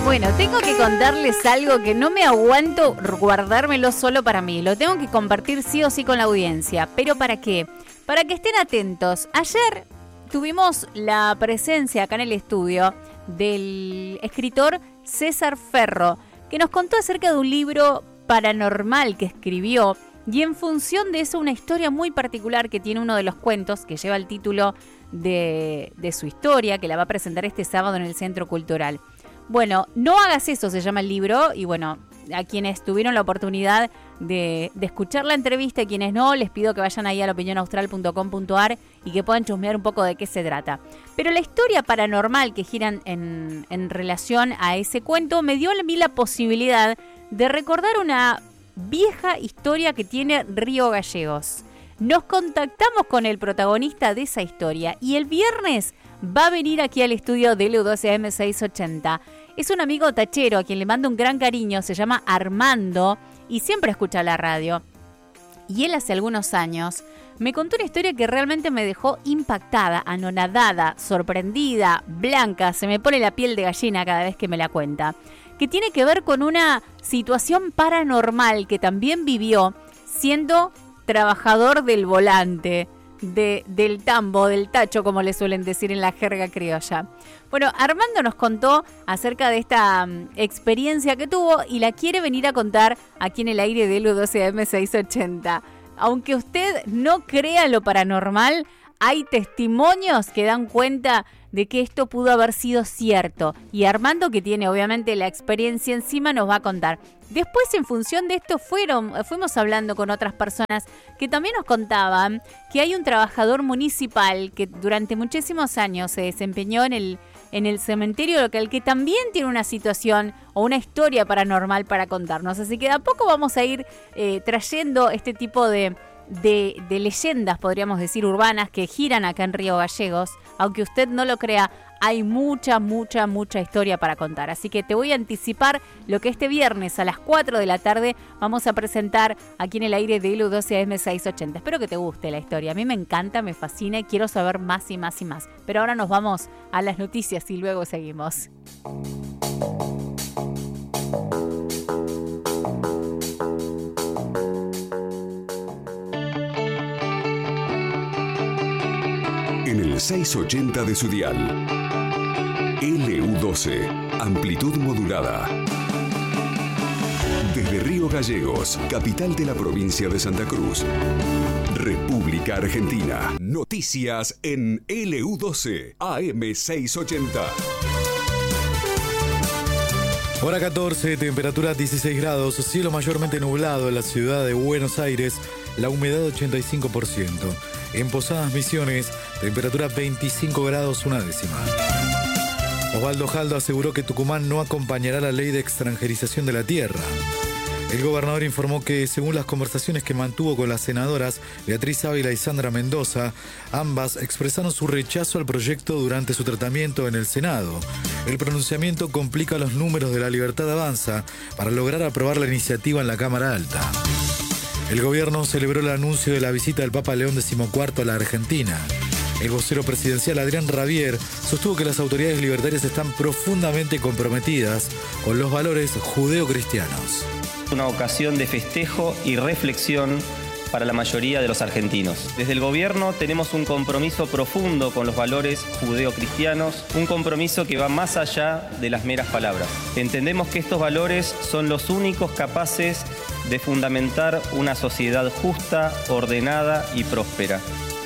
Bueno, tengo que contarles algo que no me aguanto guardármelo solo para mí. Lo tengo que compartir sí o sí con la audiencia. ¿Pero para qué? Para que estén atentos. Ayer tuvimos la presencia acá en el estudio del escritor César Ferro, que nos contó acerca de un libro paranormal que escribió. Y en función de eso, una historia muy particular que tiene uno de los cuentos que lleva el título de su historia, que la va a presentar este sábado en el Centro Cultural. Bueno, No hagas eso se llama el libro, y bueno, a quienes tuvieron la oportunidad de escuchar la entrevista y quienes no, les pido que vayan ahí a laopinionaustral.com.ar y que puedan chusmear un poco de qué se trata. Pero la historia paranormal que giran en relación a ese cuento me dio a mí la posibilidad de recordar una vieja historia que tiene Río Gallegos. Nos contactamos con el protagonista de esa historia y el viernes va a venir aquí al estudio de LU12 AM680. Es un amigo tachero a quien le mando un gran cariño, se llama Armando y siempre escucha la radio. Y él hace algunos años me contó una historia que realmente me dejó impactada, anonadada, sorprendida, blanca, se me pone la piel de gallina cada vez que me la cuenta, que tiene que ver con una situación paranormal que también vivió siendo trabajador del volante, del tambo, del tacho, como le suelen decir en la jerga criolla. Bueno, Armando nos contó acerca de esta experiencia que tuvo y la quiere venir a contar aquí en el aire de LU12 AM680. Aunque usted no crea lo paranormal, hay testimonios que dan cuenta de que esto pudo haber sido cierto. Y Armando, que tiene obviamente la experiencia encima, nos va a contar. Después, en función de esto, fuimos hablando con otras personas que también nos contaban que hay un trabajador municipal que durante muchísimos años se desempeñó en el cementerio local, que también tiene una situación o una historia paranormal para contarnos. Así que de a poco vamos a ir trayendo este tipo de leyendas, podríamos decir, urbanas que giran acá en Río Gallegos. Aunque usted no lo crea, hay mucha historia para contar. Así que te voy a anticipar lo que este viernes a las 4 de la tarde vamos a presentar aquí en el aire de LU12 AM680. Espero que te guste la historia. A mí me encanta, me fascina y quiero saber más y más y más. Pero ahora nos vamos a las noticias y luego seguimos. En el 680 de su dial. LU12, amplitud modulada. Desde Río Gallegos, capital de la provincia de Santa Cruz, República Argentina. Noticias en LU12, AM680. Hora 14, temperatura 16 grados, cielo mayormente nublado en la ciudad de Buenos Aires, la humedad 85%. En Posadas Misiones, temperatura 25 grados una décima. Osvaldo Jaldo aseguró que Tucumán no acompañará la ley de extranjerización de la tierra. El gobernador informó que, según las conversaciones que mantuvo con las senadoras Beatriz Ávila y Sandra Mendoza, ambas expresaron su rechazo al proyecto durante su tratamiento en el Senado. El pronunciamiento complica los números de La Libertad Avanza para lograr aprobar la iniciativa en la Cámara Alta. El gobierno celebró el anuncio de la visita del Papa León XIV a la Argentina. El vocero presidencial Adrián Rabier sostuvo que las autoridades libertarias están profundamente comprometidas con los valores judeocristianos. Una ocasión de festejo y reflexión para la mayoría de los argentinos. Desde el gobierno tenemos un compromiso profundo con los valores judeocristianos, un compromiso que va más allá de las meras palabras. Entendemos que estos valores son los únicos capaces de fundamentar una sociedad justa, ordenada y próspera.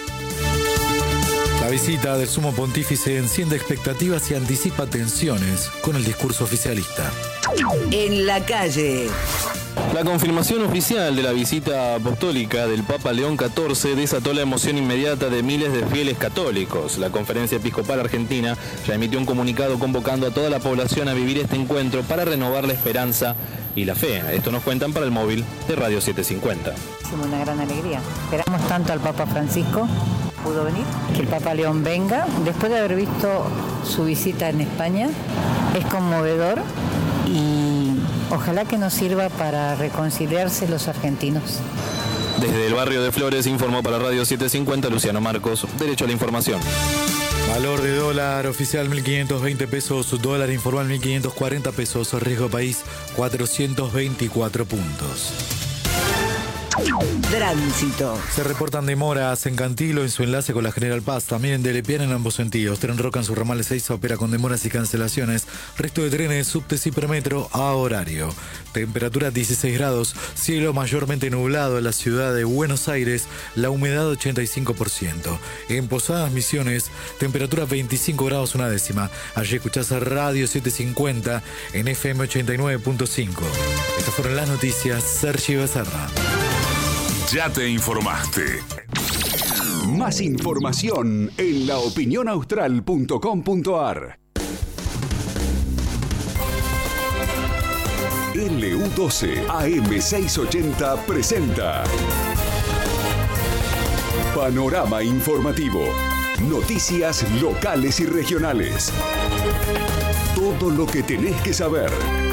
La visita del Sumo Pontífice enciende expectativas y anticipa tensiones con el discurso oficialista. En la calle. La confirmación oficial de la visita apostólica del Papa León XIV desató la emoción inmediata de miles de fieles católicos. La Conferencia Episcopal Argentina ya emitió un comunicado convocando a toda la población a vivir este encuentro para renovar la esperanza y la fe. Esto nos cuentan para el móvil de Radio 750. Es una gran alegría. Esperamos tanto al Papa Francisco, pudo venir, que el Papa León venga. Después de haber visto su visita en España, es conmovedor y ojalá que nos sirva para reconciliarse los argentinos. Desde el barrio de Flores informó para Radio 750 Luciano Marcos, Derecho a la Información. Valor de dólar oficial 1.520 pesos, dólar informal 1.540 pesos, riesgo país 424 puntos. Tránsito. Se reportan demoras en Cantilo en su enlace con la General Paz, también en Delepiane en ambos sentidos. Tren Roca en su ramal 6 opera con demoras y cancelaciones. Resto de trenes, subtes y permetro a horario. Temperatura 16 grados, cielo mayormente nublado en la ciudad de Buenos Aires, la humedad 85%. En Posadas Misiones, temperatura 25 grados una décima. Allí escuchás a Radio 750 en FM 89.5. Estas fueron las noticias. Sergi Becerra. Ya te informaste. Más información en laopinionaustral.com.ar. LU12 AM680 presenta Panorama Informativo. Noticias locales y regionales. Todo lo que tenés que saber.